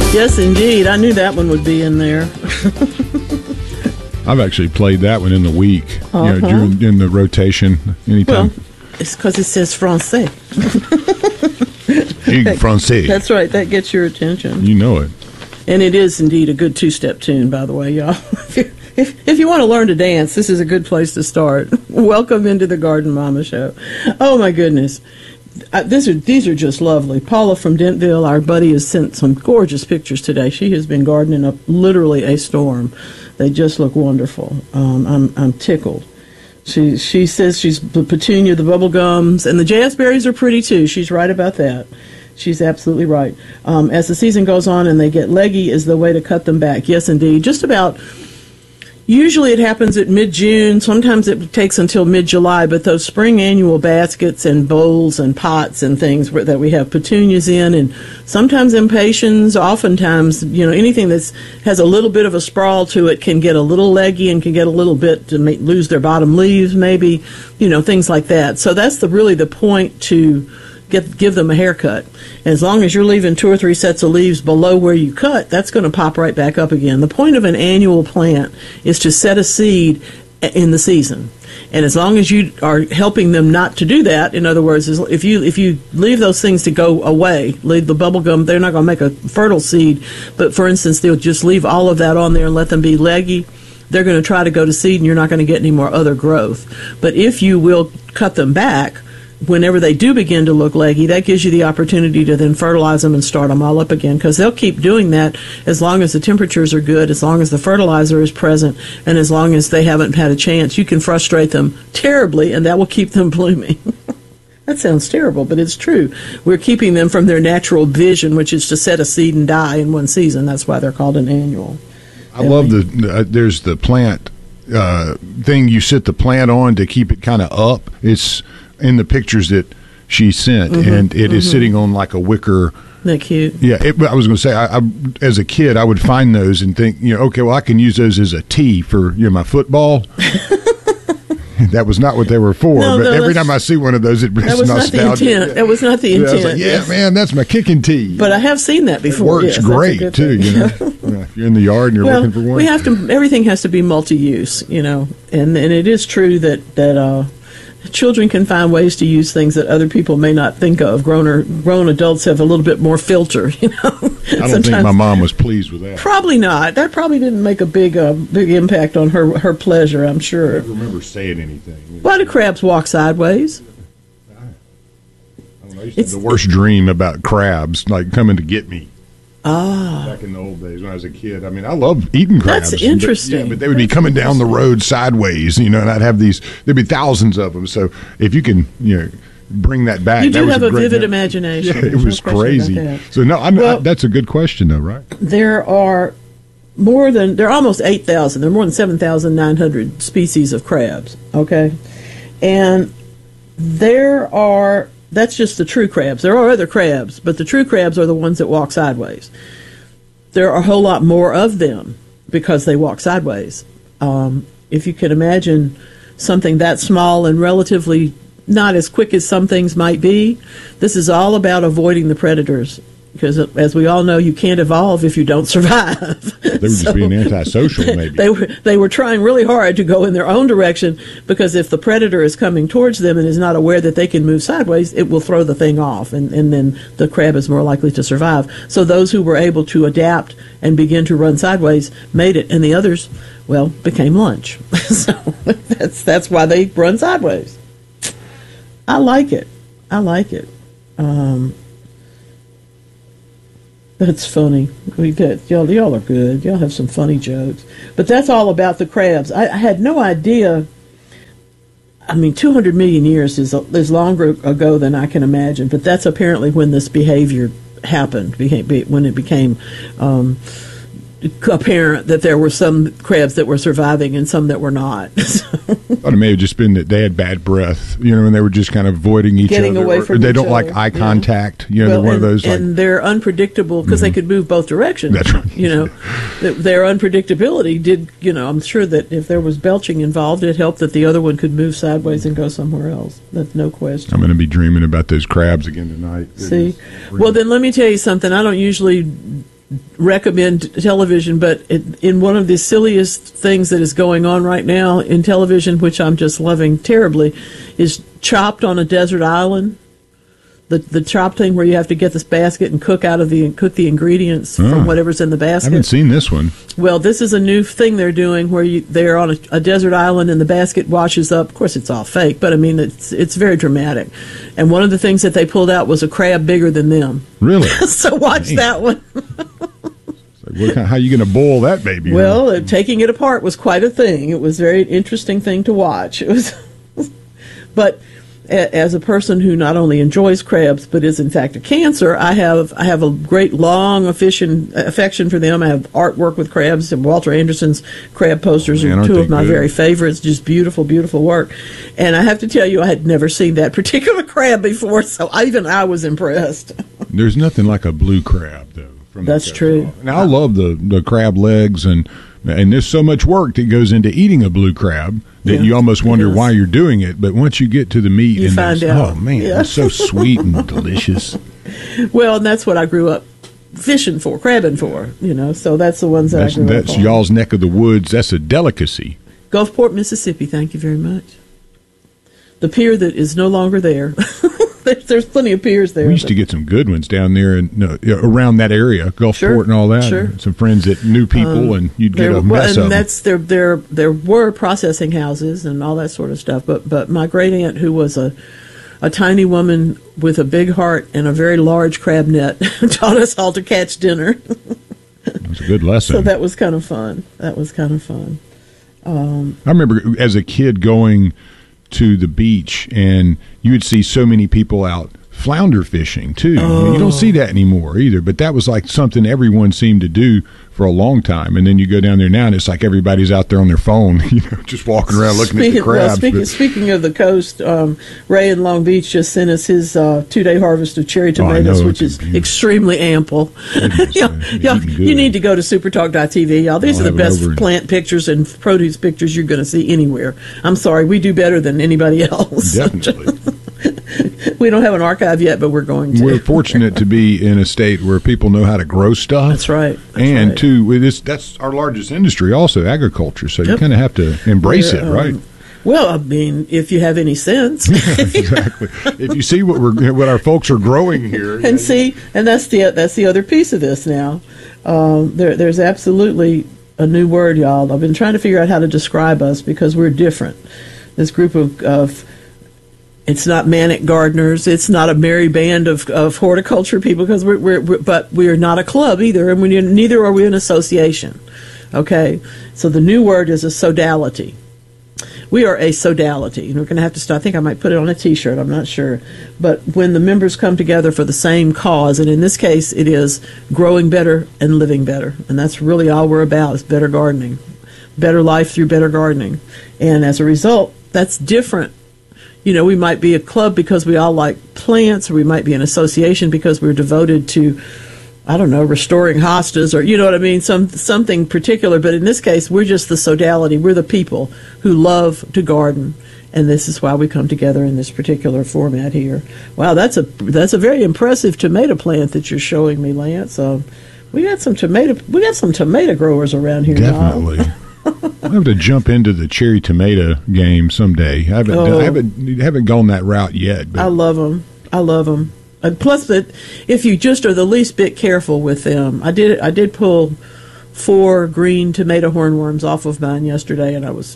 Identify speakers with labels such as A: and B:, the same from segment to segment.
A: Yes, indeed. I knew that one would be in there.
B: I've actually played that one in the week, in the rotation anytime.
A: Well, it's because it says Francais.
B: Francais.
A: That's right. That gets your attention.
B: You know it.
A: And it is indeed a good two-step tune, by the way, y'all. If you want to learn to dance, this is a good place to start. Welcome into the Garden Mama Show. Oh, my goodness. These are just lovely. Paula from Dentville, our buddy, has sent some gorgeous pictures today. She has been gardening up literally a storm. They just look wonderful. I'm tickled. She says she's the petunia, the bubble gums, and the jazzberries are pretty too. She's right about that. She's absolutely right. As the season goes on and they get leggy is the way to cut them back. Yes, indeed. Just about. Usually it happens at mid-June. Sometimes it takes until mid-July, but those spring annual baskets and bowls and pots and things that we have petunias in, and sometimes impatiens, oftentimes, anything that has a little bit of a sprawl to it can get a little leggy and can get a little bit to lose their bottom leaves, maybe, things like that. So that's really the point to give them a haircut. As long as you're leaving 2 or 3 sets of leaves below where you cut, that's going to pop right back up again. The point of an annual plant is to set a seed in the season. And as long as you are helping them not to do that, in other words, if you leave those things to go away, leave the bubble gum, they're not going to make a fertile seed. But for instance, they'll just leave all of that on there and let them be leggy. They're going to try to go to seed and you're not going to get any more other growth. But if you will cut them back, whenever they do begin to look leggy, that gives you the opportunity to then fertilize them and start them all up again, because they'll keep doing that as long as the temperatures are good, as long as the fertilizer is present, and as long as they haven't had a chance. You can frustrate them terribly, and that will keep them blooming. That sounds terrible, but it's true. We're keeping them from their natural vision, which is to set a seed and die in one season. That's why they're called an annual.
B: I love there's the plant thing you sit the plant on to keep it kind of up. It's in the pictures that she sent, and it is sitting on like a wicker.
A: Isn't that cute?
B: Yeah, I was going to say, I as a kid, I would find those and think, okay, well, I can use those as a tee for my football. That was not what they were for, but every time I see one of those, it brings nostalgia.
A: That was not the intent. That was not the intent.
B: I was like, man, that's my kicking tee.
A: But I have seen that before.
B: It works great, too, If you're in the yard and you're looking for one.
A: Everything has to be multi-use, and it is true that children can find ways to use things that other people may not think of. Grown adults have a little bit more filter,
B: I don't think my mom was pleased with that.
A: Probably not. That probably didn't make a big impact on her pleasure, I'm sure.
B: I don't remember saying anything.
A: Why do crabs walk sideways?
B: I don't know. I used to have the worst dream about crabs, like coming to get me. Back in the old days when I was a kid. I mean, I loved eating crabs.
A: That's interesting.
B: But they would be coming down the road sideways, and I'd have there'd be thousands of them. So if you can, bring that back.
A: You do have a vivid imagination.
B: Yeah, it was crazy. So that's a good question though, right?
A: There are almost 8,000. There are more than 7,900 species of crabs, okay? And that's just the true crabs. There are other crabs, but the true crabs are the ones that walk sideways. There are a whole lot more of them because they walk sideways. If you can imagine something that small and relatively not as quick as some things might be, this is all about avoiding the predators. Because, as we all know, you can't evolve if you don't survive.
B: They were just being antisocial, maybe.
A: They were trying really hard to go in their own direction, because if the predator is coming towards them and is not aware that they can move sideways, it will throw the thing off, and then the crab is more likely to survive. So those who were able to adapt and begin to run sideways made it, and the others, became lunch. So that's why they run sideways. I like it. That's funny. Y'all are good. Y'all have some funny jokes. But that's all about the crabs. I had no idea. 200 million years is longer ago than I can imagine. But that's apparently when this behavior happened, when it became apparent that there were some crabs that were surviving and some that were not.
B: Thought it may have just been that they had bad breath, and they were just kind of avoiding each other.
A: Getting away from
B: they
A: each
B: don't
A: other.
B: like eye contact. They're one of those.
A: And they're unpredictable because they could move both directions.
B: That's right.
A: Their unpredictability did. I'm sure that if there was belching involved, it helped that the other one could move sideways and go somewhere else. That's no question.
B: I'm going to be dreaming about those crabs again tonight.
A: See, well then let me tell you something. I don't usually recommend television, but in one of the silliest things that is going on right now in television, which I'm just loving terribly, is Chopped on a Desert Island. The Chopped thing where you have to get this basket and cook the ingredients from whatever's in the basket.
B: I haven't seen this one.
A: Well, this is a new thing they're doing where they're on a desert island and the basket washes up. Of course, it's all fake, but I mean, it's very dramatic. And one of the things that they pulled out was a crab bigger than them.
B: Really?
A: So watch that one.
B: How are you going to boil that baby?
A: Well, taking it apart was quite a thing. It was a very interesting thing to watch. It was, but as a person who not only enjoys crabs but is in fact a cancer, I have a great long affection for them. I have artwork with crabs, and Walter Anderson's crab posters are two of my very favorites. Just beautiful, beautiful work. And I have to tell you, I had never seen that particular crab before, so I was impressed.
B: There's nothing like a blue crab, though.
A: That's true.
B: And I love the crab legs, and there's so much work that goes into eating a blue crab that you almost wonder why you're doing it. But once you get to the meat,
A: you find out.
B: Oh man, it's so sweet and delicious.
A: Well, and that's what I grew up crabbing for. So that's the ones that I grew up on.
B: That's y'all's neck of the woods. That's a delicacy.
A: Gulfport, Mississippi. Thank you very much. The pier that is no longer there. There's plenty of piers there.
B: We used to get some good ones down there and around that area, Gulfport and all that.
A: Sure.
B: Some friends that knew people, and you'd get a mess of them.
A: There were processing houses and all that sort of stuff. But my great aunt, who was a tiny woman with a big heart and a very large crab net, taught us all to catch dinner.
B: It was a good lesson.
A: So that was kind of fun.
B: I remember as a kid going to the beach, and you would see so many people out flounder fishing too. You don't see that anymore either, but that was like something everyone seemed to do for a long time. And then you go down there now and it's like everybody's out there on their phone, just walking around looking at the crabs.
A: Speaking of the coast, Ray in Long Beach just sent us his 2-day harvest of cherry tomatoes, which is extremely ample. You need to go to supertalk.tv, y'all. These are the best plant pictures and produce pictures you're going to see anywhere. I'm sorry, we do better than anybody else.
B: Definitely.
A: We don't have an archive yet, but we're going to.
B: We're fortunate to be in a state where people know how to grow stuff.
A: That's right.
B: That's our largest industry also, agriculture. So you kind of have to embrace it, right?
A: Well, I mean, if you have any sense.
B: Exactly. If you see what our folks are growing here.
A: And that's the other piece of this now. There's absolutely a new word, y'all. I've been trying to figure out how to describe us because we're different. This group of it's not manic gardeners. It's not a merry band of horticulture people because but we are not a club either, and neither are we an association. Okay, so the new word is a sodality. We are a sodality. We're going to have to start. I think I might put it on a T-shirt. I'm not sure, but when the members come together for the same cause, and in this case, it is growing better and living better, and that's really all we're about: is better gardening, better life through better gardening, and as a result, that's different. We might be a club because we all like plants, or we might be an association because we're devoted to, I don't know, restoring hostas, or you know what I mean, something particular. But in this case, we're just the sodality. We're the people who love to garden, and this is why we come together in this particular format here. Wow, that's a very impressive tomato plant that you're showing me, Lance. We got some tomato growers around here.
B: Definitely.
A: Now.
B: I'll have to jump into the cherry tomato game someday. I haven't gone that route yet. But.
A: I love them. And plus, that if you just are the least bit careful with them, I did pull 4 green tomato hornworms off of mine yesterday, and I was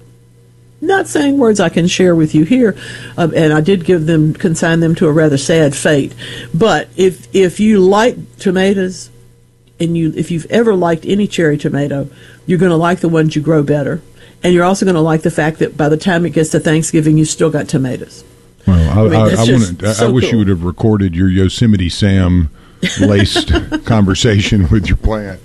A: not saying words I can share with you here, and I did consign them to a rather sad fate. But if you like tomatoes, and if you've ever liked any cherry tomato, you're going to like the ones you grow better. And you're also going to like the fact that by the time it gets to Thanksgiving, you still got tomatoes.
B: Well, I wish you would have recorded your Yosemite Sam laced conversation with your plant.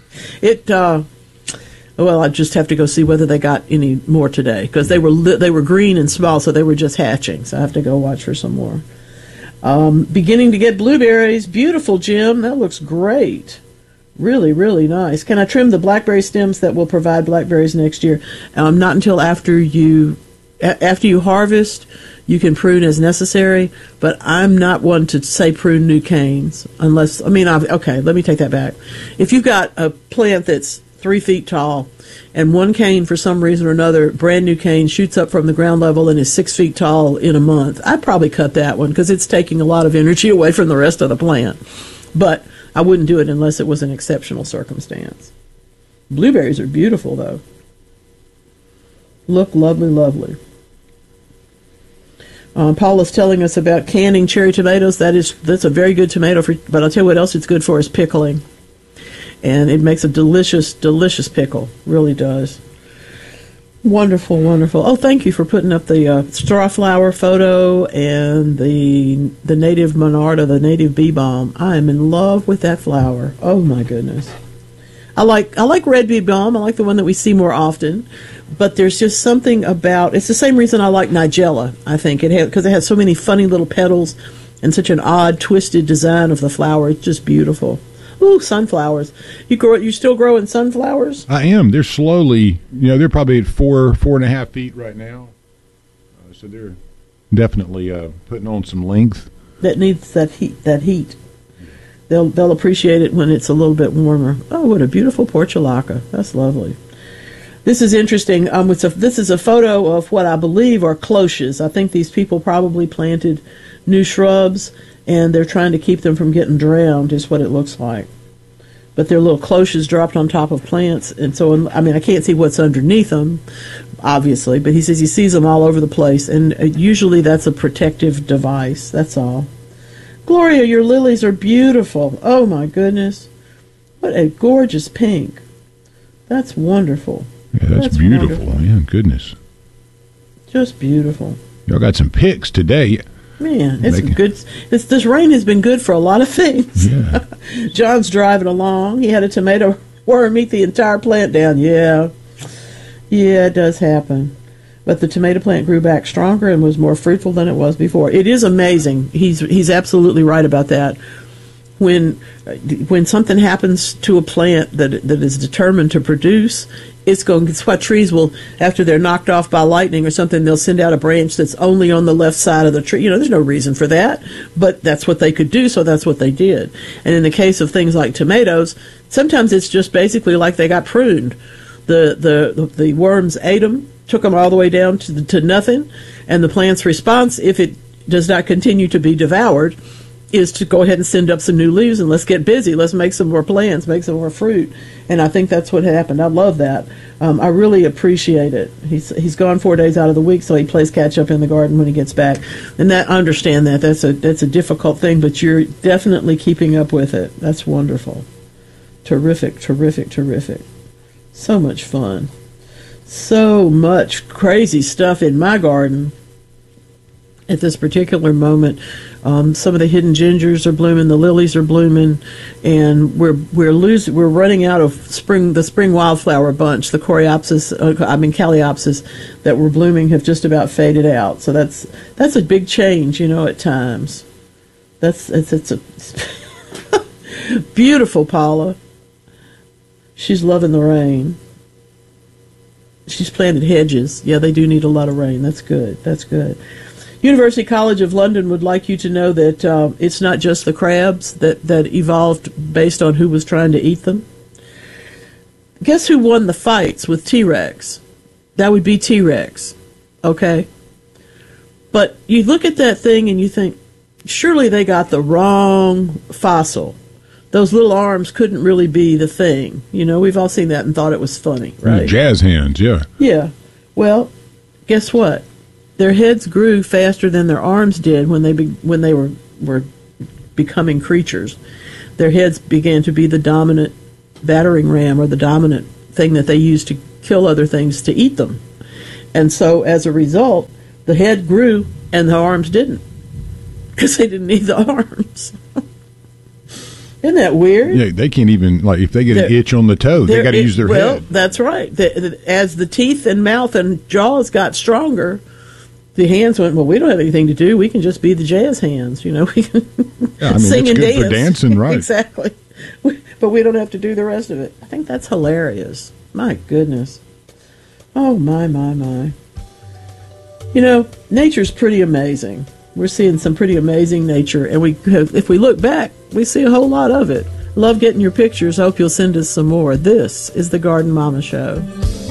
A: Well, I just have to go see whether they got any more today, because they were green and small, so they were just hatching. So I have to go watch for some more. Beginning to get blueberries. Beautiful, Jim. That looks great. Really, really nice. Can I trim the blackberry stems that will provide blackberries next year? Not until after you after you harvest, you can prune as necessary, but I'm not one to say prune new canes unless, okay, let me take that back. If you've got a plant that's 3 feet tall and one cane, for some reason or another, brand new cane, shoots up from the ground level and is 6 feet tall in a month, I'd probably cut that one because it's taking a lot of energy away from the rest of the plant. But I wouldn't do it unless it was an exceptional circumstance. Blueberries are beautiful, though. Look lovely, lovely. Paula's telling us about canning cherry tomatoes. That's a very good tomato, but I'll tell you what else it's good for is pickling. And it makes a delicious, delicious pickle. Really does. Wonderful, wonderful. Oh, thank you for putting up the straw flower photo and the native monarda, the native bee balm. I am in love with that flower. Oh my goodness. I like red bee balm. I like the one that we see more often. But there's just something about, it's the same reason I like Nigella, I think, because it has so many funny little petals and such an odd, twisted design of the flower. It's just beautiful. Ooh, sunflowers. You still growing sunflowers?
B: I am. They're slowly, they're probably at 4.5 feet right now. So they're definitely putting on some length.
A: That needs that heat. They'll appreciate it when it's a little bit warmer. Oh, what a beautiful portulaca. That's lovely. This is interesting. This is a photo of what I believe are cloches. I think these people probably planted new shrubs, and they're trying to keep them from getting drowned, is what it looks like. But they're little cloches dropped on top of plants, and so, I can't see what's underneath them, obviously, but he says he sees them all over the place, and usually that's a protective device. That's all. Gloria, your lilies are beautiful. Oh, my goodness. What a gorgeous pink. That's wonderful.
B: Yeah, that's beautiful. Wonderful. Yeah, goodness.
A: Just beautiful.
B: Y'all got some pics today.
A: Man, it's good. This rain has been good for a lot of things.
B: Yeah.
A: John's driving along. He had a tomato worm eat the entire plant down. Yeah, it does happen. But the tomato plant grew back stronger and was more fruitful than it was before. It is amazing. He's absolutely right about that. When something happens to a plant that is determined to produce, it's why trees will, after they're knocked off by lightning or something, they'll send out a branch that's only on the left side of the tree. There's no reason for that, but that's what they could do, so that's what they did. And in the case of things like tomatoes, sometimes it's just basically like they got pruned. The worms ate them, took them all the way down to nothing, and the plant's response, if it does not continue to be devoured, is to go ahead and send up some new leaves and let's get busy. Let's make some more plants, make some more fruit. And I think that's what happened. I love that. I really appreciate it. He's gone 4 days out of the week, so he plays catch up in the garden when he gets back. And I understand that. That's a difficult thing, but you're definitely keeping up with it. That's wonderful. Terrific, terrific, terrific. So much fun. So much crazy stuff in my garden at this particular moment. Some of the hidden gingers are blooming, the lilies are blooming, and we're running out of the spring wildflower bunch. The Calliops that were blooming have just about faded out. So that's a big change, at times. It's a beautiful Paula. She's loving the rain. She's planted hedges. Yeah, they do need a lot of rain. That's good. That's good. University College of London would like you to know that it's not just the crabs that evolved based on who was trying to eat them. Guess who won the fights with T-Rex? That would be T-Rex, okay? But you look at that thing and you think, surely they got the wrong fossil. Those little arms couldn't really be the thing. We've all seen that and thought it was funny, right?
B: Jazz hands, yeah.
A: Yeah. Well, guess what? Their heads grew faster than their arms did when they were becoming creatures. Their heads began to be the dominant battering ram or the dominant thing that they used to kill other things to eat them. And so as a result, the head grew and the arms didn't because they didn't need the arms. Isn't that weird?
B: Yeah, they can't even, if they get an itch on the toe, they got to use their head.
A: Well, that's right. As the teeth and mouth and jaws got stronger, the hands went, well, we don't have anything to do. We can just be the jazz hands. We can sing and dance.
B: For dancing, right.
A: Exactly. But we don't have to do the rest of it. I think that's hilarious. My goodness. Oh, my, my, my. You know, nature's pretty amazing. We're seeing some pretty amazing nature, and if we look back, we see a whole lot of it. Love getting your pictures. I hope you'll send us some more. This is the Garden Mama Show.